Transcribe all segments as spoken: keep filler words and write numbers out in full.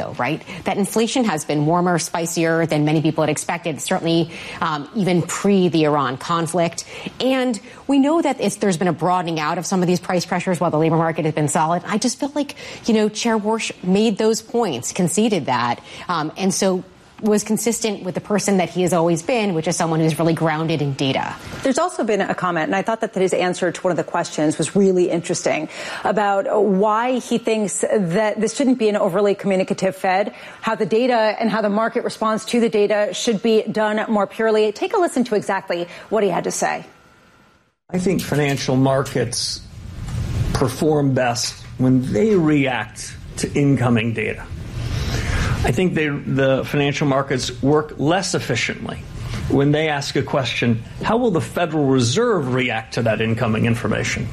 though, right? That inflation has been warmer, spicier than many people had expected, certainly um, even pre the Iran conflict. And we know that it's, there's been a broadening out of some of these price pressures while the labor market has been solid. I just feel like, you know, Chair Warsh made those points, conceded that. Um, and so was consistent with the person that he has always been, which is someone who's really grounded in data. There's also been a comment, and I thought that his answer to one of the questions was really interesting, about why he thinks that this shouldn't be an overly communicative Fed, how the data and how the market responds to the data should be done more purely. Take a listen to exactly what he had to say. I think financial markets perform best when they react to incoming data. I think they, the financial markets work less efficiently when they ask a question, how will the Federal Reserve react to that incoming information?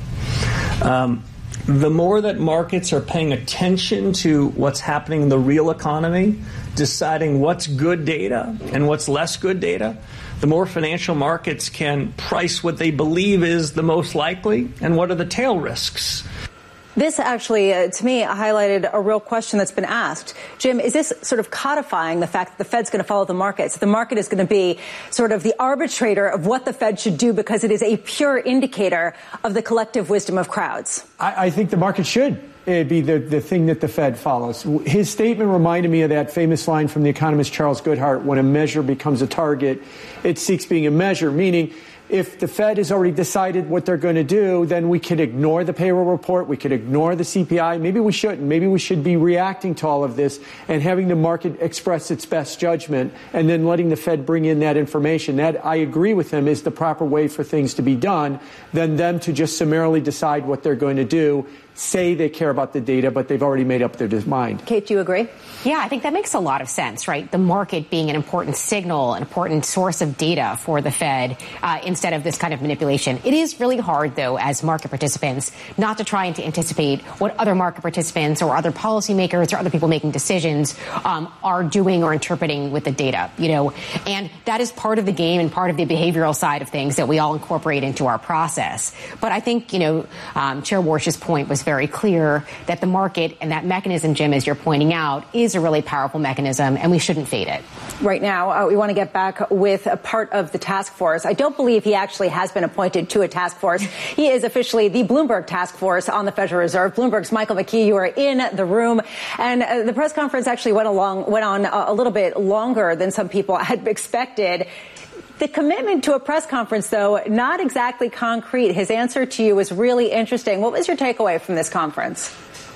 Um, the more that markets are paying attention to what's happening in the real economy, deciding what's good data and what's less good data, the more financial markets can price what they believe is the most likely and what are the tail risks. This actually, uh, to me, highlighted a real question that's been asked. Jim, is this sort of codifying the fact that the Fed's going to follow the markets? The market is going to be sort of the arbitrator of what the Fed should do because it is a pure indicator of the collective wisdom of crowds? I, I think the market should be the, the thing that the Fed follows. His statement reminded me of that famous line from the economist Charles Goodhart, when a measure becomes a target, it seeks being a measure, meaning if the Fed has already decided what they're going to do, then we could ignore the payroll report. We could ignore the C P I. Maybe we shouldn't. Maybe we should be reacting to all of this and having the market express its best judgment and then letting the Fed bring in that information. That, I agree with him, is the proper way for things to be done than them to just summarily decide what they're going to do, say they care about the data, but they've already made up their mind. Kate, do you agree? Yeah, I think that makes a lot of sense, right? The market being an important signal, an important source of data for the Fed uh, instead of this kind of manipulation. It is really hard, though, as market participants, not to try and to anticipate what other market participants or other policymakers or other people making decisions um, are doing or interpreting with the data, you know, and that is part of the game and part of the behavioral side of things that we all incorporate into our process. But I think, you know, um, Chair Warsh's point was very clear that the market and that mechanism, Jim, as you're pointing out, is a really powerful mechanism, and we shouldn't fade it. Right now, uh, we want to get back with a part of the task force. I don't believe he actually has been appointed to a task force. He is officially the Bloomberg task force on the Federal Reserve. Bloomberg's Michael McKee, you are in the room. And uh, the press conference actually went along, went on a, a little bit longer than some people had expected. The commitment to a press conference, though, not exactly concrete. His answer to you was really interesting. What was your takeaway from this conference?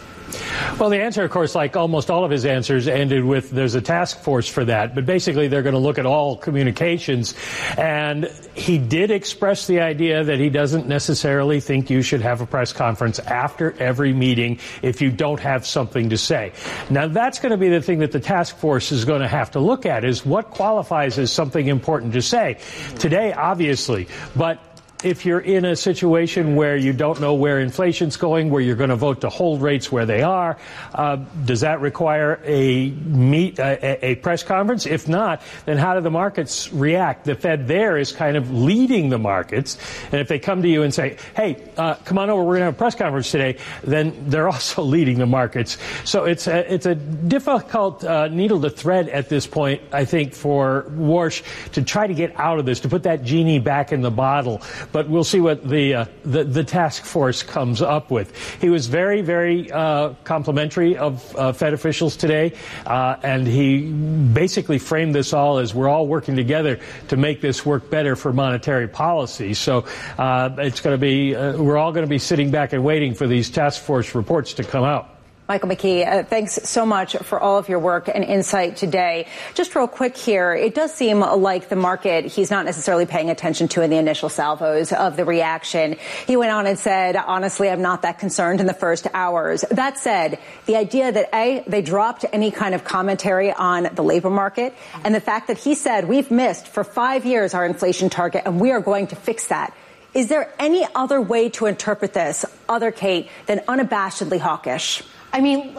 Well, the answer, of course, like almost all of his answers, ended with there's a task force for that. But basically, they're going to look at all communications. And he did express the idea that he doesn't necessarily think you should have a press conference after every meeting if you don't have something to say. Now, that's going to be the thing that the task force is going to have to look at, is what qualifies as something important to say. Today, obviously, but if you're in a situation where you don't know where inflation's going, where you're going to vote to hold rates where they are, uh, does that require a meet a, a press conference? If not, then how do the markets react? The Fed there is kind of leading the markets, and if they come to you and say, "Hey, uh, come on over, we're going to have a press conference today," then they're also leading the markets. So it's a, it's a difficult uh, needle to thread at this point, I think, for Warsh to try to get out of this, to put that genie back in the bottle. But we'll see what the, uh, the the task force comes up with. He was very, very uh, complimentary of uh, Fed officials today, uh, and he basically framed this all as we're all working together to make this work better for monetary policy. So uh, it's going to be uh, we're all going to be sitting back and waiting for these task force reports to come out. Michael McKee, uh, thanks so much for all of your work and insight today. Just real quick here, it does seem like the market he's not necessarily paying attention to in the initial salvos of the reaction. He went on and said, honestly, I'm not that concerned in the first hours. That said, the idea that, A, they dropped any kind of commentary on the labor market, and the fact that he said we've missed for five years our inflation target and we are going to fix that. Is there any other way to interpret this, other Kate, than unabashedly hawkish? I mean, look,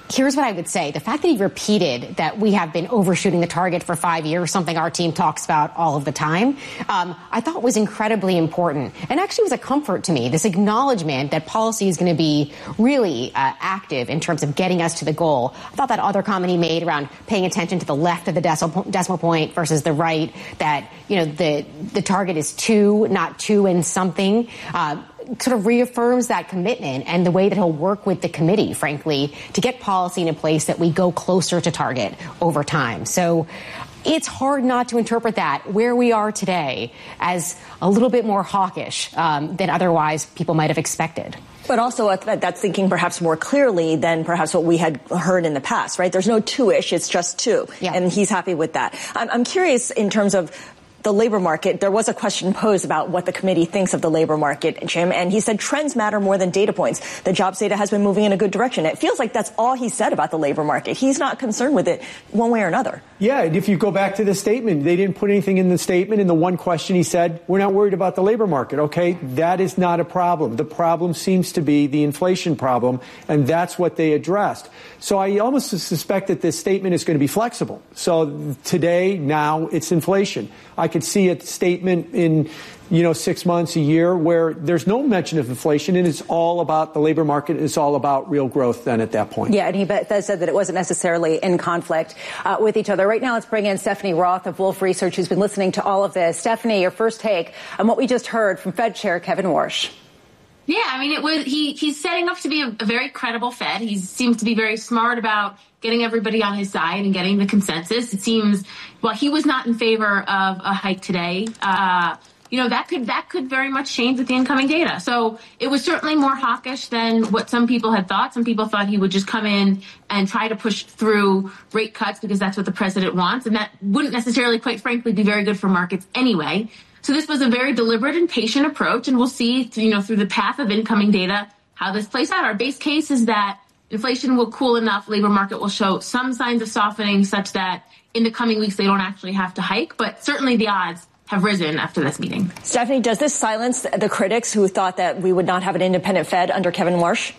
Here's what I would say. The fact that he repeated that we have been overshooting the target for five years, something our team talks about all of the time, um, I thought was incredibly important and actually was a comfort to me. This acknowledgement that policy is going to be really uh, active in terms of getting us to the goal. I thought that other comment he made around paying attention to the left of the decimal, decimal point versus the right, that, you know, the, the target is two, not two and something. Uh, sort of reaffirms that commitment and the way that he'll work with the committee, frankly, to get policy in a place that we go closer to target over time. So it's hard not to interpret that where we are today as a little bit more hawkish um, than otherwise people might have expected. But also that's thinking perhaps more clearly than perhaps what we had heard in the past, right? There's no two-ish, it's just two. Yeah. And he's happy with that. I'm, I'm curious in terms of the labor market. There was a question posed about what the committee thinks of the labor market, Jim, and he said trends matter more than data points. The jobs data has been moving in a good direction. It feels like that's all he said about the labor market. He's not concerned with it one way or another. Yeah, and if you go back to the statement, they didn't put anything in the statement. In the one question he said, we're not worried about the labor market. Okay, that is not a problem. The problem seems to be the inflation problem, and that's what they addressed. So I almost suspect that this statement is going to be flexible. So today, now, it's inflation. I could see a statement in, you know, six months, a year, where there's no mention of inflation, and it's all about the labor market. It's all about real growth then at that point. Yeah, and he said that it wasn't necessarily in conflict uh, with each other. Right now, let's bring in Stephanie Roth of Wolfe Research, who's been listening to all of this. Stephanie, your first take on what we just heard from Fed Chair Kevin Warsh. Yeah, I mean, it was he. He's setting up to be a, a very credible Fed. He seems to be very smart about getting everybody on his side and getting the consensus. It seems, well, he was not in favor of a hike today. Uh, you know, that could that could very much change with the incoming data. So it was certainly more hawkish than what some people had thought. Some people thought he would just come in and try to push through rate cuts because that's what the president wants, and that wouldn't necessarily, quite frankly, be very good for markets anyway. So this was a very deliberate and patient approach, and we'll see, you know, through the path of incoming data how this plays out. Our base case is that inflation will cool enough, labor market will show some signs of softening such that in the coming weeks they don't actually have to hike, but certainly the odds have risen after this meeting. Stephanie, does this silence the critics who thought that we would not have an independent Fed under Kevin Warsh?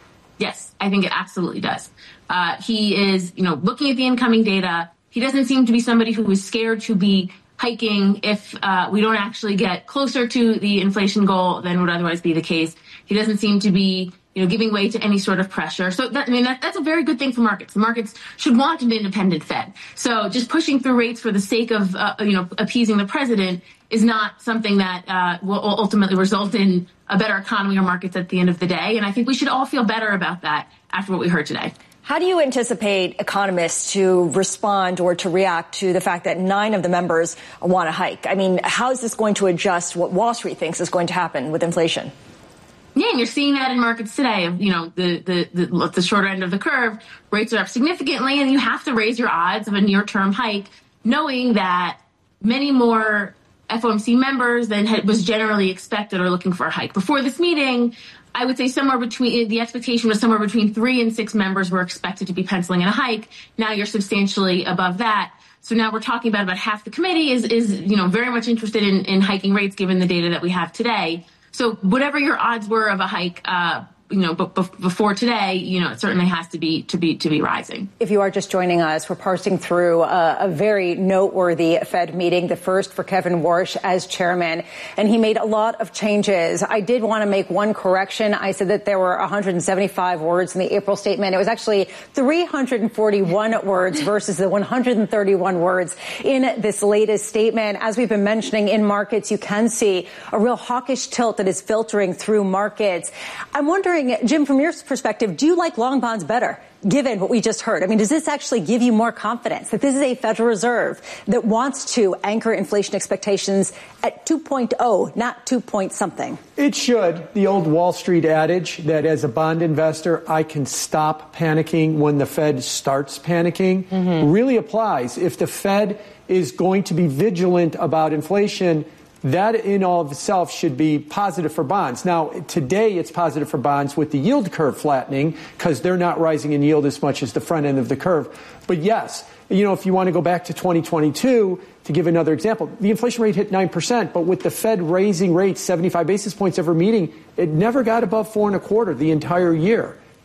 Yes, I think it absolutely does. Uh, he is, you know, looking at the incoming data. He doesn't seem to be somebody who is scared to be hiking if uh, we don't actually get closer to the inflation goal than would otherwise be the case. He doesn't seem to be, you know, giving way to any sort of pressure. So that, I mean, that, that's a very good thing for markets. The markets should want an independent Fed. So just pushing through rates for the sake of, uh, you know, appeasing the president is not something that uh, will ultimately result in a better economy or markets at the end of the day. And I think we should all feel better about that after what we heard today. How do you anticipate economists to respond or to react to the fact that nine of the members want to hike? I mean, how is this going to adjust what Wall Street thinks is going to happen with inflation? Yeah, and you're seeing that in markets today. You know, the, the, the, the shorter end of the curve, rates are up significantly, and you have to raise your odds of a near-term hike, knowing that many more F O M C members than had, was generally expected are looking for a hike. Before this meeting, I would say somewhere between, the expectation was somewhere between three and six members were expected to be penciling in a hike. Now you're substantially above that. So now we're talking about about half the committee is, is you know, very much interested in, in hiking rates given the data that we have today. So whatever your odds were of a hike, uh, you know, but before today, you know, it certainly has to be to be to be rising. If you are just joining us, we're parsing through a, a very noteworthy Fed meeting, the first for Kevin Warsh as chairman, and he made a lot of changes. I did want to make one correction. I said that there were one hundred seventy-five words in the April statement. It was actually three hundred forty-one words versus the one hundred thirty-one words in this latest statement. As we've been mentioning in markets, you can see a real hawkish tilt that is filtering through markets. I'm wondering, Jim, from your perspective, do you like long bonds better, given what we just heard? I mean, does this actually give you more confidence that this is a Federal Reserve that wants to anchor inflation expectations at two point oh, not two point something? It should. The old Wall Street adage that as a bond investor, I can stop panicking when the Fed starts panicking mm-hmm. really applies. If the Fed is going to be vigilant about inflation, that in all of itself should be positive for bonds. Now, today it's positive for bonds with the yield curve flattening because they're not rising in yield as much as the front end of the curve. But yes, you know, if you want to go back to twenty twenty-two, to give another example, the inflation rate hit nine percent, but with the Fed raising rates seventy-five basis points every meeting, it never got above four and a quarter the entire year.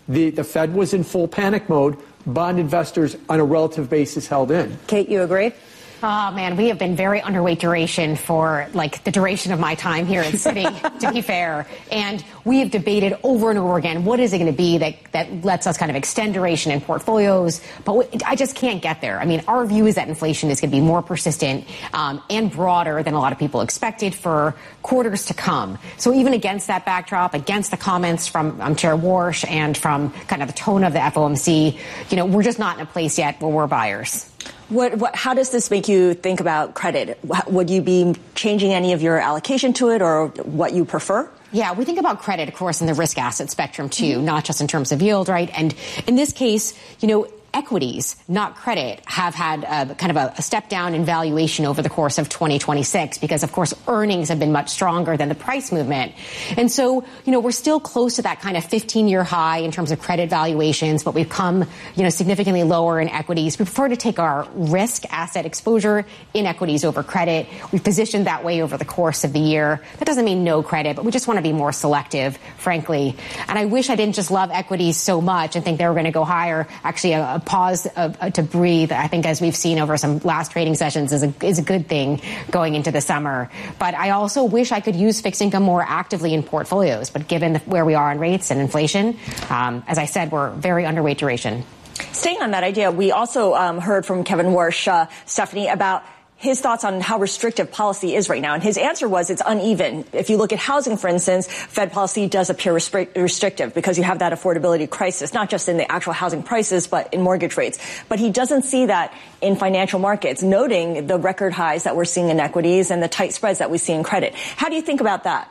The, the Fed was in full panic mode. Bond investors on a relative basis held in. Kate, you agree? Oh, man, we have been very underweight duration for, like, the duration of my time here at Citi, to be fair. And we have debated over and over again, what is it going to be that, that lets us kind of extend duration in portfolios? But we, I just can't get there. I mean, our view is that inflation is going to be more persistent um, and broader than a lot of people expected for quarters to come. So even against that backdrop, against the comments from um, Chair Warsh and from kind of the tone of the F O M C, you know, we're just not in a place yet where we're buyers. What, what, how does this make you think about credit? Would you be changing any of your allocation to it or what you prefer? Yeah, we think about credit, of course, in the risk asset spectrum, too, mm-hmm. not just in terms of yield, right? And in this case, you know, equities, not credit, have had a, kind of a, a step down in valuation over the course of twenty twenty-six because, of course, earnings have been much stronger than the price movement. And so, you know, we're still close to that kind of fifteen-year high in terms of credit valuations, but we've come, you know, significantly lower in equities. We prefer to take our risk asset exposure in equities over credit. We've positioned that way over the course of the year. That doesn't mean no credit, but we just want to be more selective, frankly. And I wish I didn't just love equities so much and think they were going to go higher. Actually, a, a pause uh, to breathe, I think, as we've seen over some last trading sessions, is a, is a good thing going into the summer. But I also wish I could use fixed income more actively in portfolios. But given the, where we are on rates and inflation, um, as I said, we're very underweight duration. Staying on that idea, we also um, heard from Kevin Warsh, uh, Stephanie, about his thoughts on how restrictive policy is right now. And his answer was it's uneven. If you look at housing, for instance, Fed policy does appear restric- restrictive because you have that affordability crisis, not just in the actual housing prices, but in mortgage rates. But he doesn't see that in financial markets, noting the record highs that we're seeing in equities and the tight spreads that we see in credit. How do you think about that?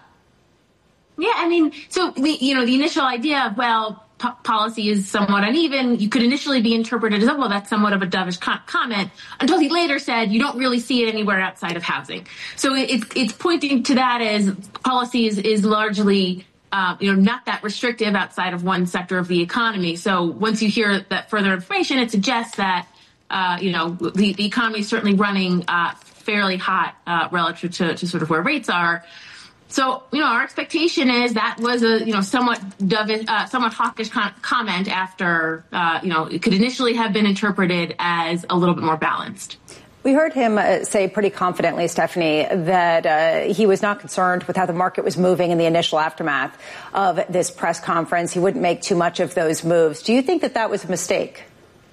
Yeah, I mean, so, we, you know, the initial idea of, well, p- policy is somewhat uneven, you could initially be interpreted as, oh, well, that's somewhat of a dovish co- comment, until he later said you don't really see it anywhere outside of housing. So it, it's, it's pointing to that as policy is, is largely, uh, you know, not that restrictive outside of one sector of the economy. So once you hear that further information, it suggests that, uh, you know, the, the economy is certainly running uh, fairly hot uh, relative to, to sort of where rates are. So, you know, our expectation is that was a, you know, somewhat dovish, uh, somewhat hawkish con- comment after, uh, you know, it could initially have been interpreted as a little bit more balanced. We heard him uh, say pretty confidently, Stephanie, that uh, he was not concerned with how the market was moving in the initial aftermath of this press conference. He wouldn't make too much of those moves. Do you think that that was a mistake?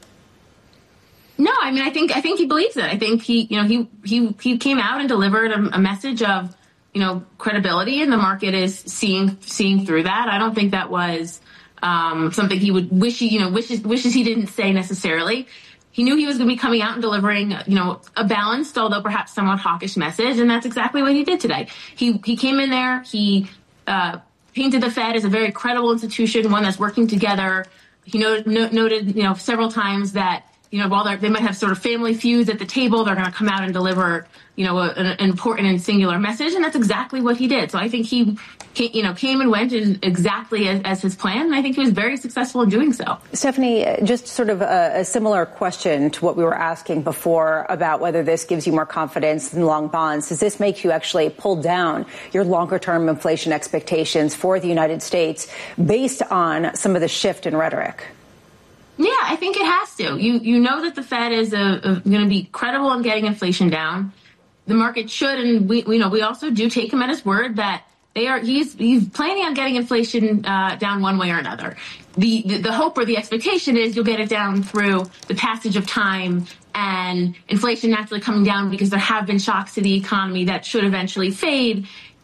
No, I mean, I think I think he believes it. I think he, you know, he he he came out and delivered a, a message of, you know, credibility, and the market is seeing seeing through that. I don't think that was um, something he would wish he, you know, wishes wishes he didn't say necessarily. He knew he was going to be coming out and delivering, you know, a balanced, although perhaps somewhat hawkish message, and that's exactly what he did today. He he came in there, he uh, painted the Fed as a very credible institution, one that's working together. He no, no, noted, you know, several times that, you know, while they might have sort of family feuds at the table, they're going to come out and deliver, you know, a, an important and singular message. And that's exactly what he did. So I think he, came, you know, came and went exactly as, as his plan. And I think he was very successful in doing so. Stephanie, just sort of a, a similar question to what we were asking before about whether this gives you more confidence in long bonds. Does this make you actually pull down your longer term inflation expectations for the United States based on some of the shift in rhetoric? Yeah, I think it has to. You you know that the Fed is going to be credible in getting inflation down. The market should, and we, we know we also do take him at his word that they are. He's he's planning on getting inflation uh, down one way or another. The, the the hope or the expectation is you'll get it down through the passage of time and inflation naturally coming down because there have been shocks to the economy that should eventually fade.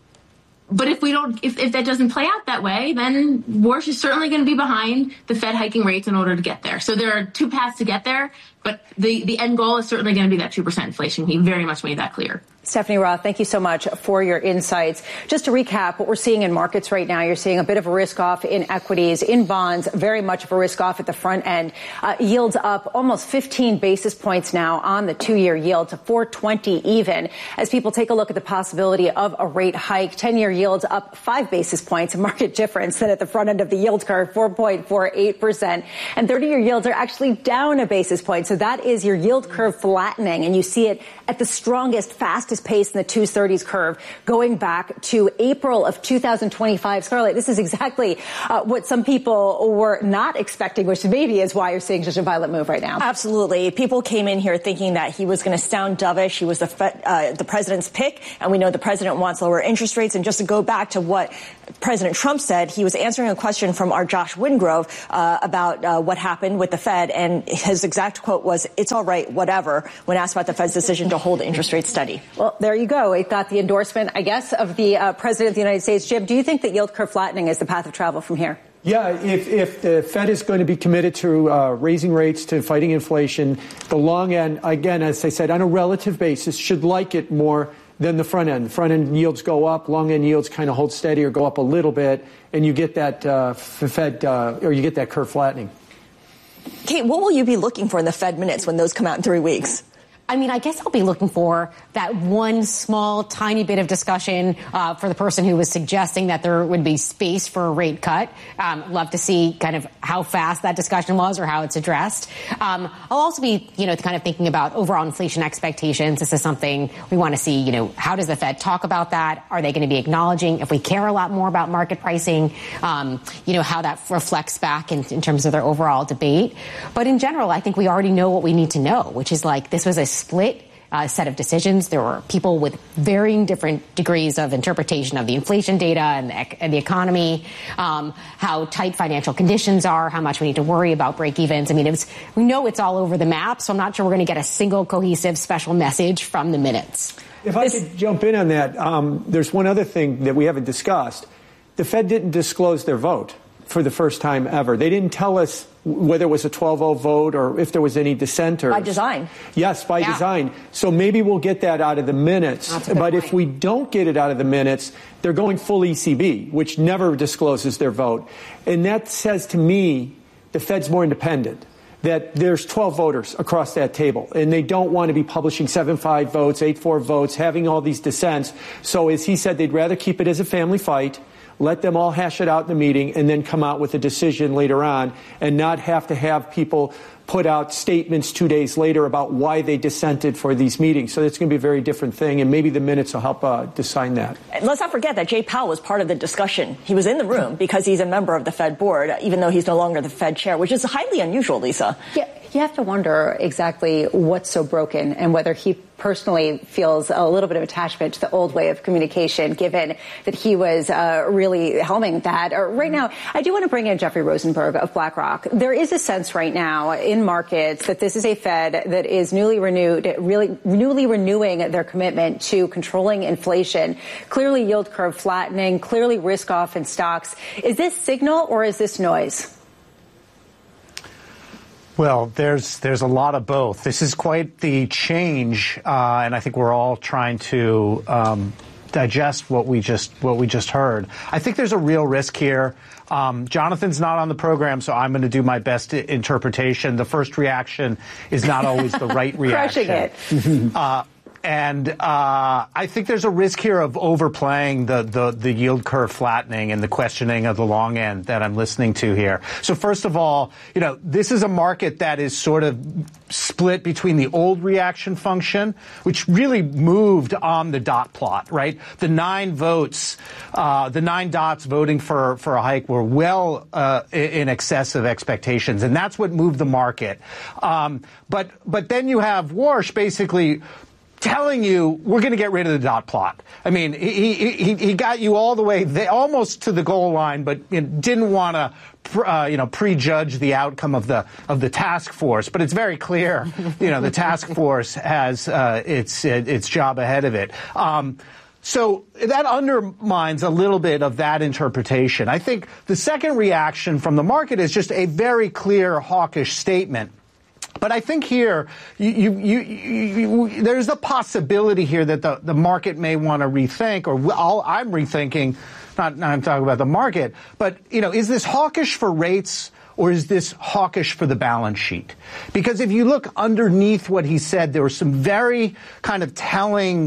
But if we don't, if, if that doesn't play out that way, then Warsh is certainly going to be behind the Fed hiking rates in order to get there. So there are two paths to get there, but the, the end goal is certainly going to be that two percent inflation. He very much made that clear. Stephanie Roth, thank you so much for your insights. Just to recap what we're seeing in markets right now, you're seeing a bit of a risk off in equities, in bonds, very much of a risk off at the front end. Uh, yields up almost fifteen basis points now on the two-year yield to four twenty even. As people take a look at the possibility of a rate hike, ten-year yields up five basis points, a market difference than at the front end of the yield curve, four point four eight percent. And thirty-year yields are actually down a basis point. So So that is your yield curve flattening, and you see it at the strongest, fastest pace in the two thirties curve going back to April of two thousand twenty-five. Scarlett, this is exactly uh, what some people were not expecting, which maybe is why you're seeing such a violent move right now. Absolutely. People came in here thinking that he was going to sound dovish. He was the, uh, the president's pick, and we know the president wants lower interest rates. And just to go back to what President Trump said, he was answering a question from our Josh Wingrove uh, about uh, what happened with the Fed, and his exact quote was, "It's all right, whatever," when asked about the Fed's decision to hold interest rates steady. Well, there you go. It got the endorsement, I guess, of the uh, president of the United States. Jim, do you think that yield curve flattening is the path of travel from here? Yeah, if, if the Fed is going to be committed to uh, raising rates, to fighting inflation, the long end, again, as I said, on a relative basis, should like it more than the front end. The front end yields go up, long end yields kind of hold steady or go up a little bit, and you get that uh, Fed, uh, or you get that curve flattening. Kate, what will you be looking for in the Fed minutes when those come out in three weeks? I mean, I guess I'll be looking for that one small, tiny bit of discussion uh, for the person who was suggesting that there would be space for a rate cut. Um, love to see kind of how fast that discussion was or how it's addressed. Um, I'll also be, you know, kind of thinking about overall inflation expectations. This is something we want to see, you know, how does the Fed talk about that? Are they going to be acknowledging, if we care a lot more about market pricing, um, you know, how that reflects back in, in terms of their overall debate? But in general, I think we already know what we need to know, which is like this was a split uh, set of decisions. There were people with varying different degrees of interpretation of the inflation data and the, and the economy, um, how tight financial conditions are, how much we need to worry about break evens. I mean, it was, we know it's all over the map, so I'm not sure we're going to get a single cohesive special message from the minutes. If I could jump in on that, um, there's one other thing that we haven't discussed. The Fed didn't disclose their vote for the first time ever. They didn't tell us whether it was a twelve oh vote or if there was any dissenters. By design. Yes, by yeah. design. So maybe we'll get that out of the minutes. But point. if we don't get it out of the minutes, they're going full E C B, which never discloses their vote. And that says to me the Fed's more independent, that there's twelve voters across that table, and they don't want to be publishing seven five votes, eight four votes, having all these dissents. So as he said, they'd rather keep it as a family fight, let them all hash it out in the meeting, and then come out with a decision later on, and not have to have people put out statements two days later about why they dissented for these meetings. So it's going to be a very different thing, and maybe the minutes will help uh, decide that. Let's not forget that Jay Powell was part of the discussion. He was in the room because he's a member of the Fed board, even though he's no longer the Fed chair, which is highly unusual, Lisa. Yeah, you have to wonder exactly what's so broken and whether he personally feels a little bit of attachment to the old way of communication, given that he was uh, really helming that. Uh, right now, I do want to bring in Jeffrey Rosenberg of BlackRock. There is a sense right now in markets that this is a Fed that is newly renewed, really newly renewing their commitment to controlling inflation, clearly yield curve flattening, clearly risk off in stocks. Is this signal or is this noise? Well, there's there's a lot of both. This is quite the change, uh, and I think we're all trying to um, digest what we just what we just heard. I think there's a real risk here. Um, Jonathan's not on the program, so I'm going to do my best interpretation. The first reaction is not always the right reaction. Crushing it. uh, And uh, I think there's a risk here of overplaying the, the, the yield curve flattening and the questioning of the long end that I'm listening to here. So first of all, you know, this is a market that is sort of split between the old reaction function, which really moved on the dot plot, right? The nine votes, uh, the nine dots voting for, for a hike were well uh, in excess of expectations, and that's what moved the market. Um, but but then you have Warsh basically telling you we're going to get rid of the dot plot. I mean, he he he got you all the way there, almost to the goal line, but you know, didn't want to uh, you know prejudge the outcome of the of the task force. But it's very clear, you know, the task force has uh, its its job ahead of it. Um, So that undermines a little bit of that interpretation. I think the second reaction from the market is just a very clear hawkish statement. But I think here, you, you, you, you, there's a possibility here that the, the market may want to rethink, or I'll, I'm rethinking, not, not I'm talking about the market, but, you know, is this hawkish for rates or is this hawkish for the balance sheet? Because if you look underneath what he said, there were some very kind of telling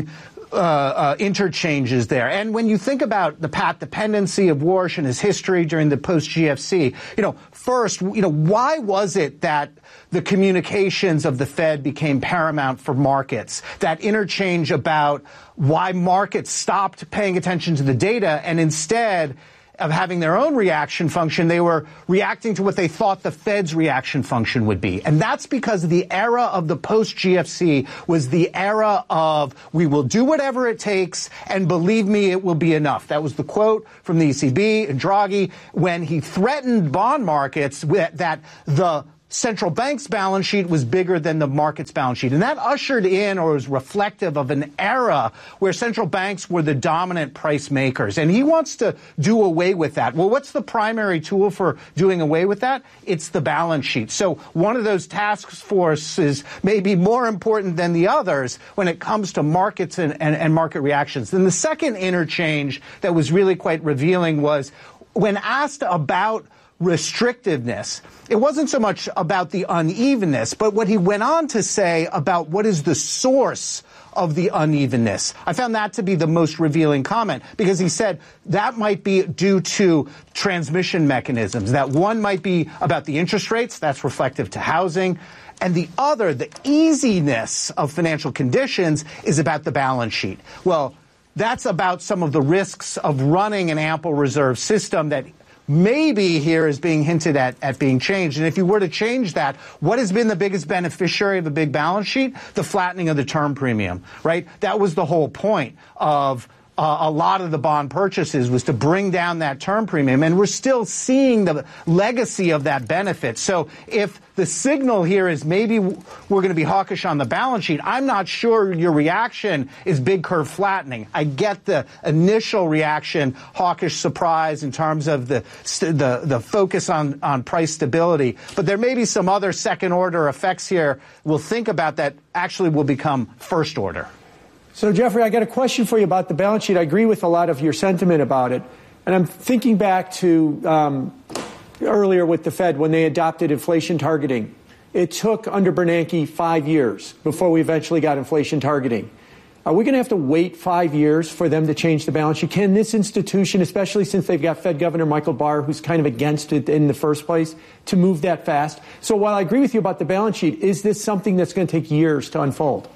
uh, uh, interchanges there. And when you think about the path dependency of Warsh and his history during the post-G F C, you know, first, you know, why was it that the communications of the Fed became paramount for markets? That interchange about why markets stopped paying attention to the data and instead of having their own reaction function, they were reacting to what they thought the Fed's reaction function would be. And that's because the era of the post-G F C was the era of we will do whatever it takes and believe me, it will be enough. That was the quote from the E C B and Draghi when he threatened bond markets that the central bank's balance sheet was bigger than the market's balance sheet. And that ushered in or was reflective of an era where central banks were the dominant price makers. And he wants to do away with that. Well, what's the primary tool for doing away with that? It's the balance sheet. So one of those task forces may be more important than the others when it comes to markets and, and, and market reactions. Then the second interchange that was really quite revealing was when asked about restrictiveness, it wasn't so much about the unevenness, but what he went on to say about what is the source of the unevenness. I found that to be the most revealing comment because he said that might be due to transmission mechanisms, that one might be about the interest rates, that's reflective to housing, and the other, the easiness of financial conditions, is about the balance sheet. Well, that's about some of the risks of running an ample reserve system that maybe here is being hinted at at being changed. And if you were to change that, what has been the biggest beneficiary of the big balance sheet? The flattening of the term premium, right? That was the whole point of uh, a lot of the bond purchases was to bring down that term premium. And we're still seeing the legacy of that benefit. So if the signal here is maybe we're going to be hawkish on the balance sheet, I'm not sure your reaction is big curve flattening. I get the initial reaction, hawkish surprise in terms of the the, the focus on, on price stability. But there may be some other second order effects here we'll think about that actually will become first order. So, Jeffrey, I got a question for you about the balance sheet. I agree with a lot of your sentiment about it. And I'm thinking back to um, earlier with the Fed when they adopted inflation targeting. It took, under Bernanke, five years before we eventually got inflation targeting. Are we going to have to wait five years for them to change the balance sheet? Can this institution, especially since they've got Fed Governor Michael Barr, who's kind of against it in the first place, to move that fast? So while I agree with you about the balance sheet, is this something that's going to take years to unfold?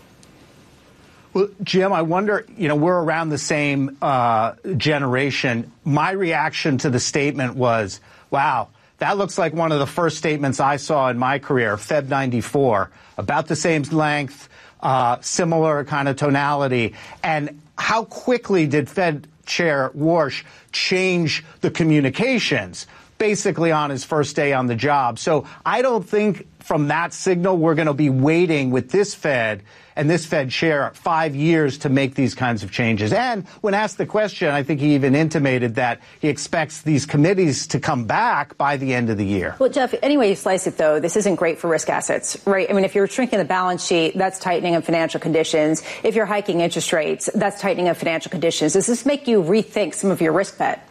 Well, Jim, I wonder, you know, we're around the same uh, generation. My reaction to the statement was, wow, that looks like one of the first statements I saw in my career, Feb ninety-four, about the same length, uh, similar kind of tonality. And how quickly did Fed Chair Warsh change the communications, basically on his first day on the job? So I don't think from that signal we're going to be waiting with this Fed and this Fed chair five years to make these kinds of changes. And when asked the question, I think he even intimated that he expects these committees to come back by the end of the year. Well, Jeff, any way you slice it, though, this isn't great for risk assets, right? I mean, if you're shrinking the balance sheet, that's tightening of financial conditions. If you're hiking interest rates, that's tightening of financial conditions. Does this make you rethink some of your risk bet?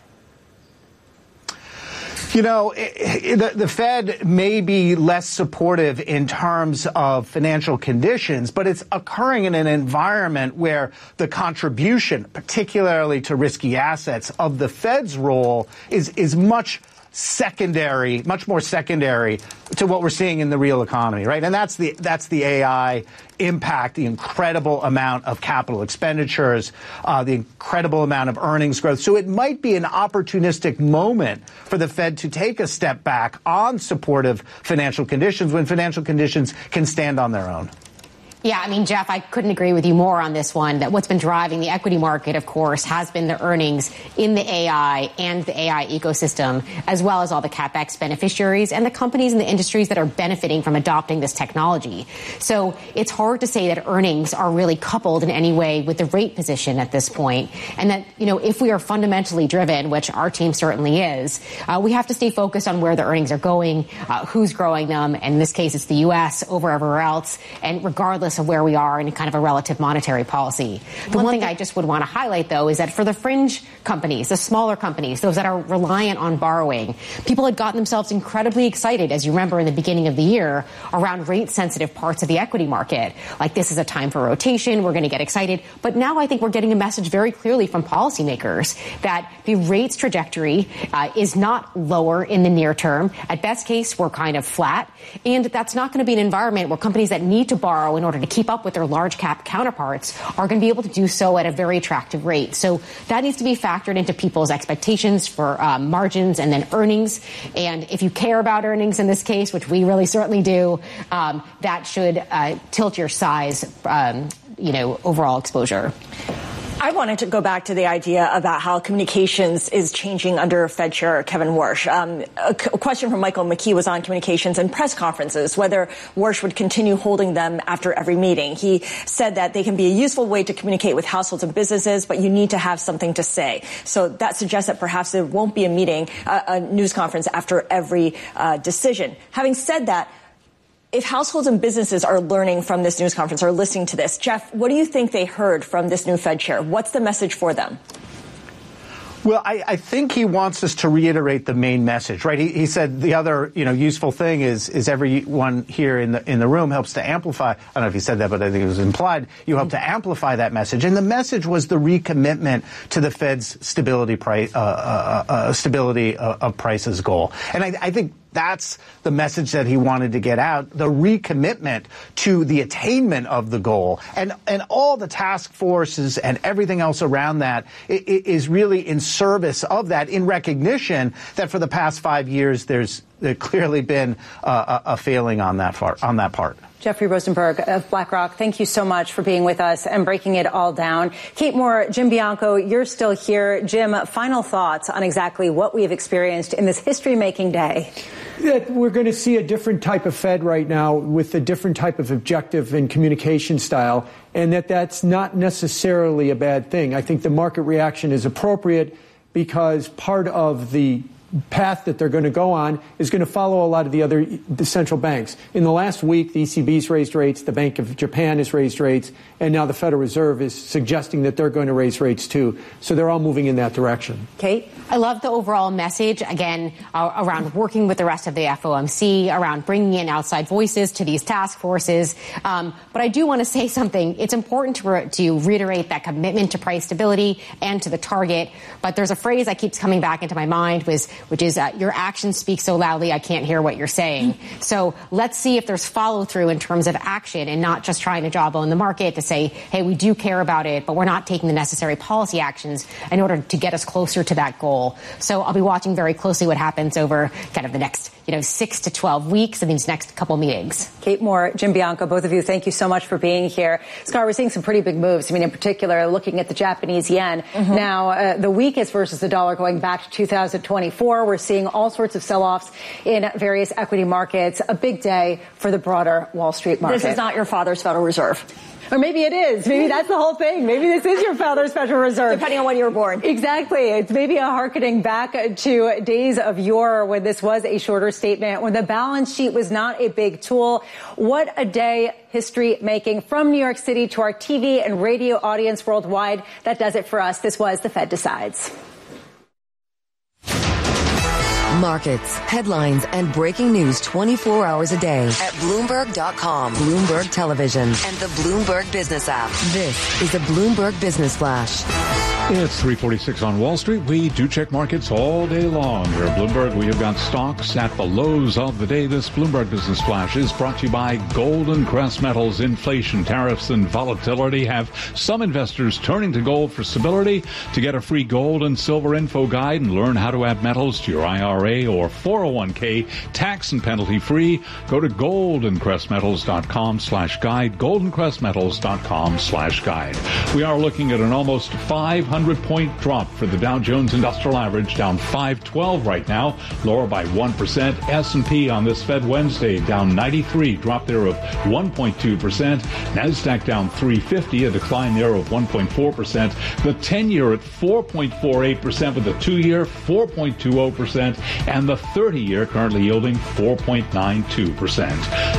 You know, it, it, the, the Fed may be less supportive in terms of financial conditions, but it's occurring in an environment where the contribution, particularly to risky assets, of the Fed's role is, is much secondary, much more secondary to what we're seeing in the real economy, right? And that's the that's the A I impact, the incredible amount of capital expenditures, uh, the incredible amount of earnings growth. So it might be an opportunistic moment for the Fed to take a step back on supportive financial conditions when financial conditions can stand on their own. Yeah, I mean, Jeff, I couldn't agree with you more on this one, that what's been driving the equity market, of course, has been the earnings in the A I and the A I ecosystem, as well as all the CapEx beneficiaries and the companies and the industries that are benefiting from adopting this technology. So it's hard to say that earnings are really coupled in any way with the rate position at this point. And that, you know, if we are fundamentally driven, which our team certainly is, uh, we have to stay focused on where the earnings are going, uh, who's growing them. And in this case, it's the U S over everywhere else. And regardless regardless of where we are in kind of a relative monetary policy. The one, one thing I just would want to highlight, though, is that for the fringe companies, the smaller companies, those that are reliant on borrowing, people had gotten themselves incredibly excited, as you remember in the beginning of the year, around rate-sensitive parts of the equity market. Like, this is a time for rotation, we're going to get excited. But now I think we're getting a message very clearly from policymakers that the rates trajectory uh, is not lower in the near term. At best case, we're kind of flat. And that's not going to be an environment where companies that need to borrow in order to keep up with their large cap counterparts are going to be able to do so at a very attractive rate. So that needs to be factored into people's expectations for um, margins and then earnings. And if you care about earnings in this case, which we really certainly do, um, that should uh, tilt your size, um, you know, overall exposure. I wanted to go back to the idea about how communications is changing under Fed Chair Kevin Warsh. Um, a, a question from Michael McKee was on communications and press conferences, whether Warsh would continue holding them after every meeting. He said that they can be a useful way to communicate with households and businesses, but you need to have something to say. So that suggests that perhaps there won't be a meeting, uh, a news conference after every uh, decision. Having said that, if households and businesses are learning from this news conference or listening to this, Jeff, what do you think they heard from this new Fed chair? What's the message for them? Well, I, I think he wants us to reiterate the main message, right? He, he said the other, you know, useful thing is is everyone here in the in the room helps to amplify. I don't know if he said that, but I think it was implied. You help to amplify that message, and the message was the recommitment to the Fed's stability price, uh, uh, uh, stability uh, of prices goal, and I, I think. That's the message that he wanted to get out, the recommitment to the attainment of the goal. And and all the task forces and everything else around that is really in service of that, in recognition that for the past five years there's, there's clearly been a, a failing on that part, on that part. Jeffrey Rosenberg of BlackRock, thank you so much for being with us and breaking it all down. Kate Moore, Jim Bianco, you're still here. Jim, final thoughts on exactly what we have experienced in this history-making day? That we're going to see a different type of Fed right now with a different type of objective and communication style, and that that's not necessarily a bad thing. I think the market reaction is appropriate because part of the path that they're going to go on is going to follow a lot of the other the central banks. In the last week, the E C B's raised rates, the Bank of Japan has raised rates, and now the Federal Reserve is suggesting that they're going to raise rates too. So they're all moving in that direction. Kate? I love the overall message, again, uh, around working with the rest of the F O M C, around bringing in outside voices to these task forces. Um, but I do want to say something. It's important to, re- to reiterate that commitment to price stability and to the target. But there's a phrase that keeps coming back into my mind, was, which is uh, your actions speak so loudly I can't hear what you're saying. So let's see if there's follow through in terms of action and not just trying to jawbone the market to say, hey, we do care about it, but we're not taking the necessary policy actions in order to get us closer to that goal. So I'll be watching very closely what happens over kind of the next, you know, six to twelve weeks in these next couple meetings. Kate Moore, Jim Bianco, both of you, thank you so much for being here. Scott, we're seeing some pretty big moves. I mean, in particular, looking at the Japanese yen. Mm-hmm. Now, uh, the weakest versus the dollar going back to two thousand twenty-four. We're seeing all sorts of sell-offs in various equity markets. A big day for the broader Wall Street market. This is not your father's Federal Reserve. Or maybe it is. Maybe that's the whole thing. Maybe this is your father's Federal Reserve. Depending on when you were born. Exactly. It's maybe a hearkening back to days of yore when this was a shorter statement, when the balance sheet was not a big tool. What a day history making. From New York City to our T V and radio audience worldwide, that does it for us. This was The Fed Decides. Markets, headlines, and breaking news twenty-four hours a day at Bloomberg dot com, Bloomberg Television, and the Bloomberg Business app. This is a Bloomberg Business Flash. It's three forty-six on Wall Street. We do check markets all day long. Here at Bloomberg, we have got stocks at the lows of the day. This Bloomberg Business Flash is brought to you by Golden Crest Metals. Inflation, tariffs, and volatility have some investors turning to gold for stability. To get a free gold and silver info guide and learn how to add metals to your I R A or four oh one k tax and penalty free, go to golden crest metals dot com slash guide, golden crest metals dot com slash guide. We are looking at an almost five hundred point drop for the Dow Jones Industrial Average, down five twelve right now, lower by one percent. S and P on this Fed Wednesday down ninety-three, drop there of one point two percent. NASDAQ down three fifty, a decline there of one point four percent. The ten-year at four point four eight percent, with the two-year four point two zero percent, and the thirty-year currently yielding four point nine two percent.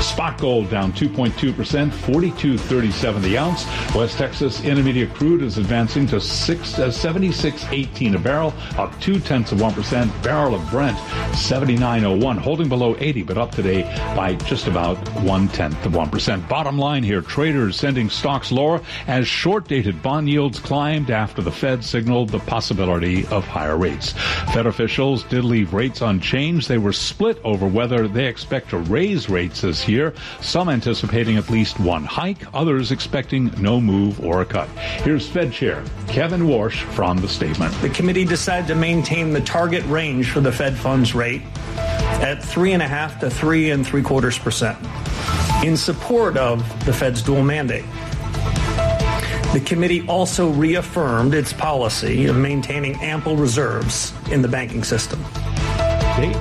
Spot gold down two point two percent, forty-two thirty-seven the ounce. West Texas Intermediate crude is advancing to six, uh, seventy-six eighteen a barrel, up two tenths of one percent. Barrel of Brent, seventy-nine oh one, holding below eighty, but up today by just about one tenth of one percent. Bottom line here, traders sending stocks lower as short-dated bond yields climbed after the Fed signaled the possibility of higher rates. Fed officials did leave rates unchanged. They were split over whether they expect to raise rates this year, some anticipating at least one hike, others expecting no move or a cut. Here's Fed Chair Kevin Warsh from the statement. The committee decided to maintain the target range for the Fed funds rate at three and a half to three and three quarters percent in support of the Fed's dual mandate. The committee also reaffirmed its policy of maintaining ample reserves in the banking system. Dave?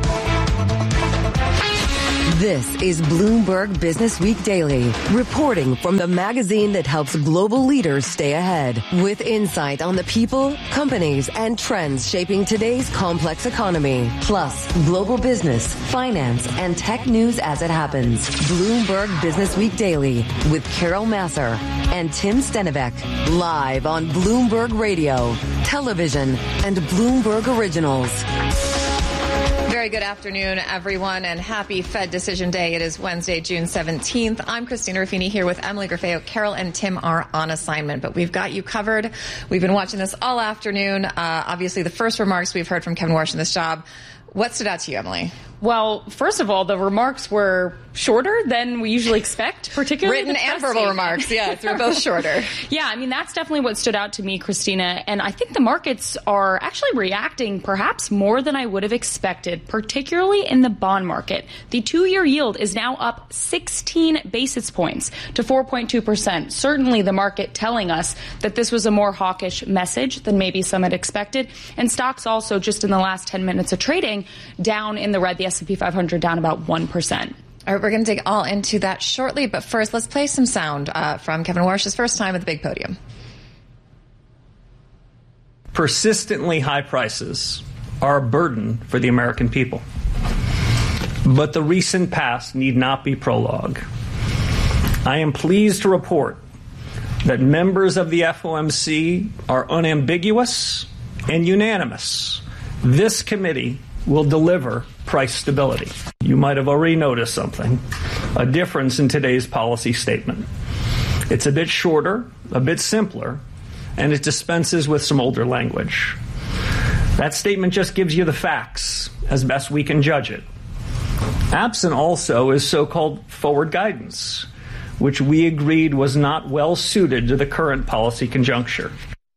This is Bloomberg Business Week Daily, reporting from the magazine that helps global leaders stay ahead, with insight on the people, companies, and trends shaping today's complex economy, plus global business, finance, and tech news as it happens. Bloomberg Business Week Daily with Carol Masser and Tim Stenivek, live on Bloomberg Radio, television, and Bloomberg Originals. Very good afternoon, everyone, and happy Fed Decision Day. It is Wednesday, June seventeenth. I'm Christina Ruffini here with Emily Grafeo. Carol and Tim are on assignment, but we've got you covered. We've been watching this all afternoon. Uh, obviously, the first remarks we've heard from Kevin Warsh in this job. What stood out to you, Emily? Well, first of all, the remarks were shorter than we usually expect, particularly written and verbal remarks. Yeah, they're both shorter. Yeah, I mean, that's definitely what stood out to me, Christina. And I think the markets are actually reacting perhaps more than I would have expected, particularly in the bond market. The two-year yield is now up sixteen basis points to four point two percent. Certainly the market telling us that this was a more hawkish message than maybe some had expected. And stocks also, just in the last ten minutes of trading, down in the red. The S and P five hundred down about one percent. All right, we're going to dig all into that shortly. But first, let's play some sound uh, from Kevin Warsh's first time at the big podium. Persistently high prices are a burden for the American people. But the recent past need not be prologue. I am pleased to report that members of the F O M C are unambiguous and unanimous. This committee will deliver price stability. You might have already noticed something, a difference in today's policy statement. It's a bit shorter, a bit simpler, and it dispenses with some older language. That statement just gives you the facts as best we can judge it. Absent also is so-called forward guidance, which we agreed was not well suited to the current policy conjuncture.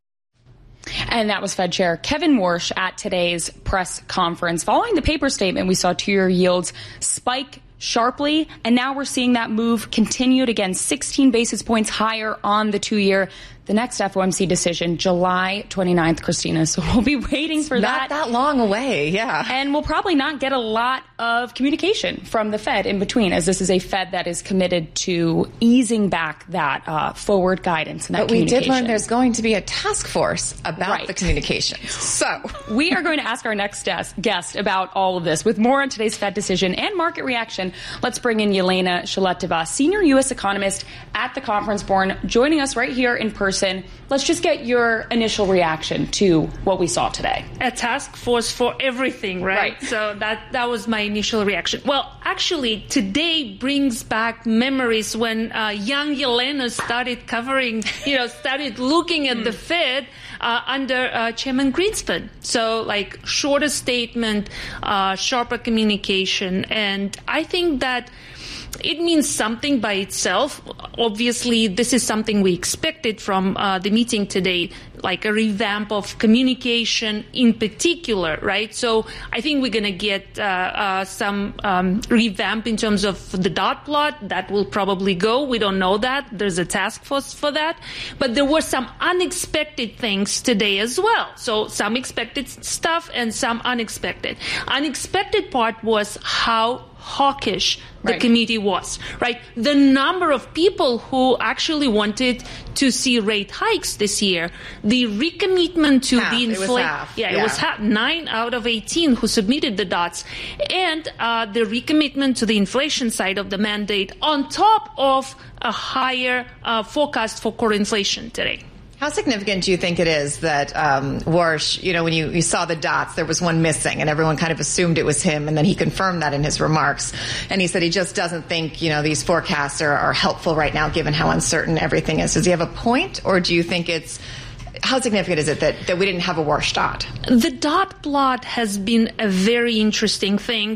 And that was Fed Chair Kevin Warsh at today's press conference. Following the paper statement, we saw two-year yields spike sharply, and now we're seeing that move continued again, sixteen basis points higher on the two-year. The next F O M C decision, July twenty-ninth, Christina. So we'll be waiting for it's that. Not that long away, yeah. And we'll probably not get a lot of communication from the Fed in between, as this is a Fed that is committed to easing back that uh, forward guidance and that But we communication. did learn there's going to be a task force about right. the communications. So we are going to ask our next guest about all of this. With more on today's Fed decision and market reaction, let's bring in Yelena Shaletova, senior U S economist at the Conference Board, joining us right here in person. Let's just get your initial reaction to what we saw today. A task force for everything, right? right? So that, that was my initial reaction. Well, actually, today brings back memories when uh, young Yelena started covering, you know, started looking at mm. the Fed uh, under uh, Chairman Greenspan. So, like, shorter statement, uh, sharper communication. And I think that it means something by itself. Obviously, this is something we expected from uh, the meeting today, like a revamp of communication in particular, right? So I think we're going to get uh, uh, some um, revamp in terms of the dot plot. That will probably go. We don't know that. There's a task force for that. But there were some unexpected things today as well. So some expected stuff and some unexpected. Unexpected part was how hawkish the Right. committee was, right? The number of people who actually wanted to see rate hikes this year, the recommitment to Half. the It was inflation, half. yeah, Yeah. it was half, nine out of eighteen who submitted the dots, and uh, the recommitment to the inflation side of the mandate on top of a higher uh, forecast for core inflation today. How significant do you think it is that um, Warsh, you know, when you, you saw the dots, there was one missing, and everyone kind of assumed it was him, and then he confirmed that in his remarks. And he said he just doesn't think, you know, these forecasts are, are helpful right now, given how uncertain everything is. Does he have a point, or do you think it's how significant is it that, that we didn't have a Warsh dot? The dot plot has been a very interesting thing